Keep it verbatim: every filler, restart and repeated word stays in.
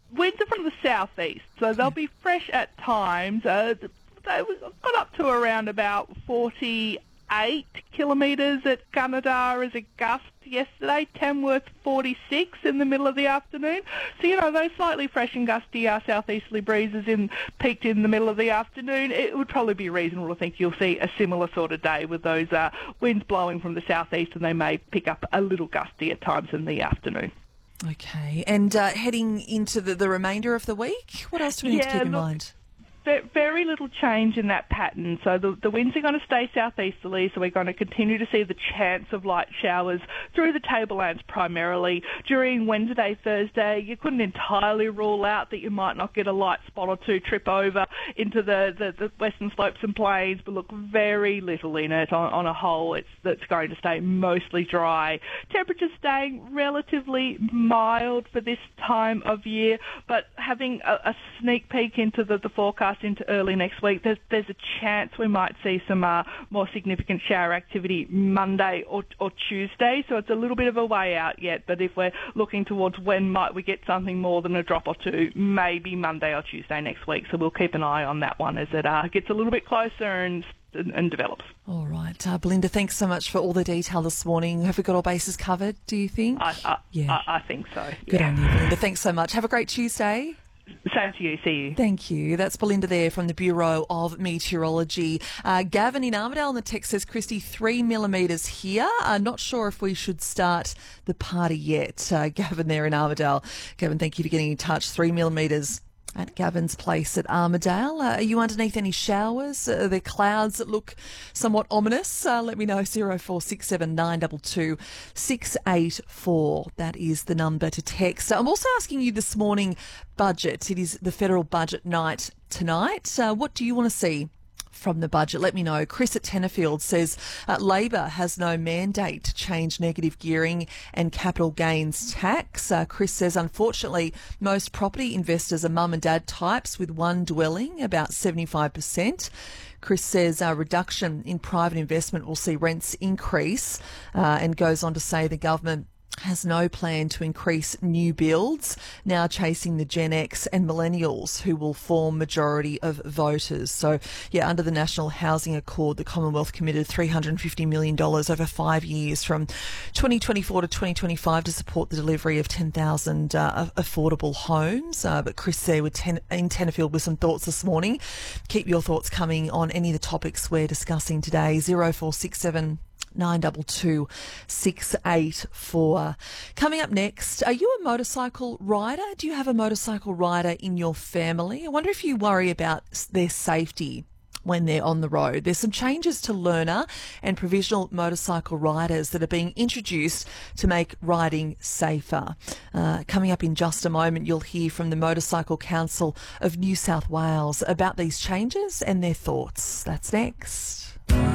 winds are from the southeast, so they'll be fresh at times. Uh, they got up to around about forty-eight kilometres at Gunnedah as a gust yesterday. Tamworth forty-six in the middle of the afternoon. So, you know, those slightly fresh and gusty uh, southeasterly breezes in peaked in the middle of the afternoon. It would probably be reasonable to think you'll see a similar sort of day with those uh, winds blowing from the southeast, and they may pick up a little gusty at times in the afternoon. Okay, and uh, heading into the, the remainder of the week, what else do we need yeah, to keep in look, mind? Very little change in that pattern. So the, the winds are going to stay southeasterly, so we're going to continue to see the chance of light showers through the tablelands primarily. During Wednesday, Thursday, you couldn't entirely rule out that you might not get a light spot or two trip over into the, the, the western slopes and plains, but look, very little in it on, on a whole. It's, it's going to stay mostly dry. Temperatures staying relatively mild for this time of year, but having a, a sneak peek into the, the forecast into early next week, there's, there's a chance we might see some uh, more significant shower activity Monday or, or Tuesday, so it's a little bit of a way out yet, but if we're looking towards when might we get something more than a drop or two, maybe Monday or Tuesday next week, so we'll keep an eye on that one as it uh, gets a little bit closer and and, and develops. All right. Uh, Belinda, thanks so much for all the detail this morning. Have we got all bases covered, do you think? I, I, yeah. I, I think so. Good yeah. on you, Belinda. Thanks so much. Have a great Tuesday. Same to you. See you. Thank you. That's Belinda there from the Bureau of Meteorology. Uh, Gavin in Armidale on the text says, Christy, three millimetres here. I'm not sure if we should start the party yet. Uh, Gavin there in Armidale. Gavin, thank you for getting in touch. Three millimetres at Gavin's place at Armidale. Uh, are you underneath any showers? Uh, are there clouds that look somewhat ominous? Uh, let me know. zero four six seven nine two two six eight four. That is the number to text. I'm also asking you this morning, budget. It is the federal budget night tonight. Uh, what do you want to see from the budget? Let me know. Chris at Tenterfield says uh, Labor has no mandate to change negative gearing and capital gains tax. Uh, Chris says, unfortunately, most property investors are mum and dad types with one dwelling, about seventy-five percent. Chris says a reduction in private investment will see rents increase, uh, and goes on to say the government has no plan to increase new builds, now chasing the Gen X and millennials who will form majority of voters. So, yeah, under the National Housing Accord, the Commonwealth committed three hundred fifty million dollars over five years from twenty twenty-four to twenty twenty-five to support the delivery of ten thousand uh, affordable homes. Uh, but Chris there with ten, in Tenterfield with some thoughts this morning. Keep your thoughts coming on any of the topics we're discussing today. zero four six seven nine two two six eight four. Coming up next, are you a motorcycle rider? Do you have a motorcycle rider in your family? I wonder if you worry about their safety when they're on the road. There's some changes to learner and provisional motorcycle riders that are being introduced to make riding safer. Uh, coming up in just a moment, you'll hear from the Motorcycle Council of New South Wales about these changes and their thoughts. That's next.